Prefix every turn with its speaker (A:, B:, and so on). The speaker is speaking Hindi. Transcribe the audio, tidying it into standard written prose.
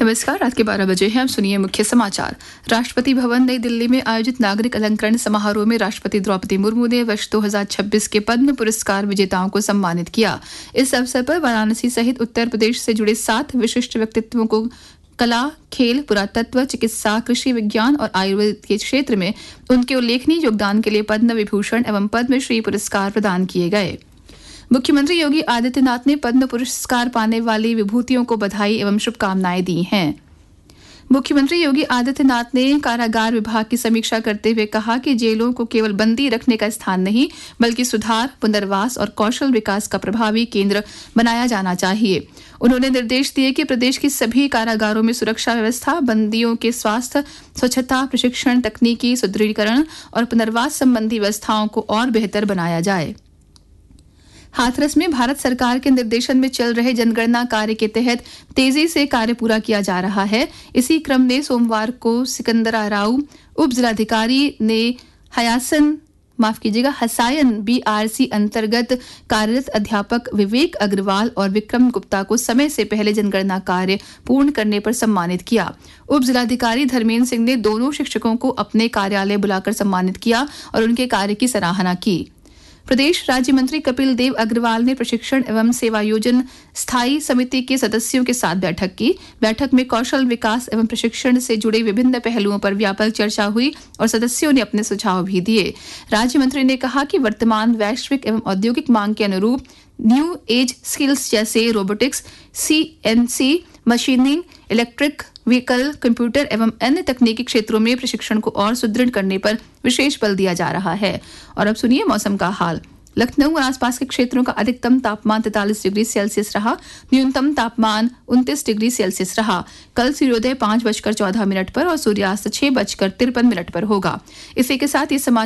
A: नमस्कार। रात के 12 बजे हैं। अब सुनिए मुख्य समाचार। राष्ट्रपति भवन नई दिल्ली में आयोजित नागरिक अलंकरण समारोह में राष्ट्रपति द्रौपदी मुर्मू ने वर्ष 2026 के पद्म पुरस्कार विजेताओं को सम्मानित किया। इस अवसर पर वाराणसी सहित उत्तर प्रदेश से जुड़े 7 विशिष्ट व्यक्तित्वों को कला, खेल, पुरातत्व, चिकित्सा, कृषि विज्ञान और आयुर्वेद के क्षेत्र में उनके उल्लेखनीय योगदान के लिए पद्म विभूषण एवं पद्मश्री पुरस्कार प्रदान किए गए। मुख्यमंत्री योगी आदित्यनाथ ने पद्म पुरस्कार पाने वाली विभूतियों को बधाई एवं शुभकामनाएं दी हैं। मुख्यमंत्री योगी आदित्यनाथ ने कारागार विभाग की समीक्षा करते हुए कहा कि जेलों को केवल बंदी रखने का स्थान नहीं, बल्कि सुधार, पुनर्वास और कौशल विकास का प्रभावी केंद्र बनाया जाना चाहिए। उन्होंने निर्देश दिए कि प्रदेश की सभी कारागारों में सुरक्षा व्यवस्था, बंदियों के स्वास्थ्य, स्वच्छता, प्रशिक्षण, तकनीकी सुदृढ़ीकरण और पुनर्वास संबंधी व्यवस्थाओं को और बेहतर बनाया जाए। हाथरस में भारत सरकार के निर्देशन में चल रहे जनगणना कार्य के तहत तेजी से कार्य पूरा किया जा रहा है। इसी क्रम में सोमवार को सिकंदराराव उप जिलाधिकारी ने हसायन बीआरसी अंतर्गत कार्यरत अध्यापक विवेक अग्रवाल और विक्रम गुप्ता को समय से पहले जनगणना कार्य पूर्ण करने पर सम्मानित किया। उप जिलाधिकारी धर्मेंद्र सिंह ने दोनों शिक्षकों को अपने कार्यालय बुलाकर सम्मानित किया और उनके कार्य की सराहना की। प्रदेश राज्य मंत्री कपिल देव अग्रवाल ने प्रशिक्षण एवं सेवायोजन स्थायी समिति के सदस्यों के साथ बैठक की। बैठक में कौशल विकास एवं प्रशिक्षण से जुड़े विभिन्न पहलुओं पर व्यापक चर्चा हुई और सदस्यों ने अपने सुझाव भी दिए। राज्य मंत्री ने कहा कि वर्तमान वैश्विक एवं औद्योगिक मांग के अनुरूप न्यू एज स्किल्स जैसे robotics, CNC machining, electric vehicle, computer एवं अन्य तकनीकी क्षेत्रों में प्रशिक्षण को और सुदृढ़ करने पर विशेष बल दिया जा रहा है। और अब सुनिए मौसम का हाल। लखनऊ और आसपास के क्षेत्रों का अधिकतम तापमान 43 डिग्री सेल्सियस रहा। न्यूनतम तापमान 29 डिग्री सेल्सियस रहा। कल सूर्योदय 5:14 पर और सूर्यास्त 6:53 पर होगा। इसी के साथ ये समाचार